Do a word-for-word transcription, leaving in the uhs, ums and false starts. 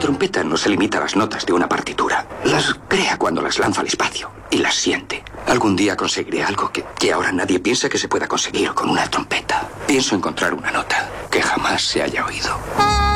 trompeta no se limita a las notas de una partitura. Las crea cuando las lanza al espacio y las siente. Algún día conseguiré algo que, que ahora nadie piensa que se pueda conseguir con una trompeta. Pienso encontrar una nota que jamás se haya oído.